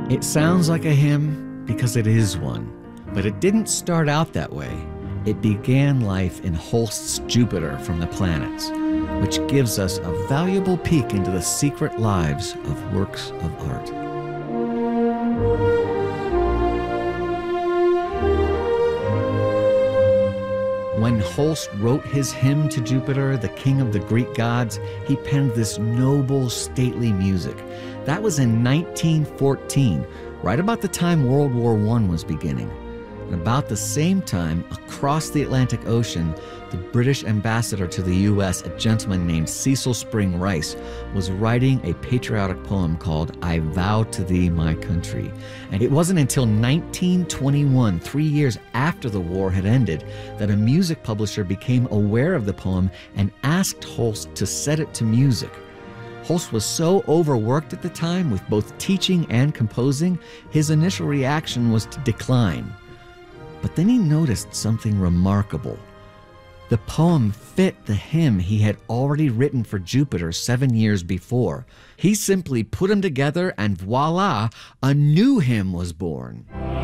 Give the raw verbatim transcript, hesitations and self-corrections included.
It sounds like a hymn because it is one, but it didn't start out that way. It began life in Holst's Jupiter from the Planets, which gives us a valuable peek into the secret lives of works of art. When Holst wrote his hymn to Jupiter, the king of the Greek gods, he penned this noble, stately music. That was in nineteen fourteen, right about the time World War One was beginning. And about the same time, across the Atlantic Ocean, the British ambassador to the U S, a gentleman named Cecil Spring Rice, was writing a patriotic poem called I Vow to Thee, My Country. And it wasn't until nineteen twenty-one, three years after the war had ended, that a music publisher became aware of the poem and asked Holst to set it to music. Holst was so overworked at the time with both teaching and composing, his initial reaction was to decline. But then he noticed something remarkable. The poem fit the hymn he had already written for Jupiter seven years before. He simply put them together and voila, a new hymn was born.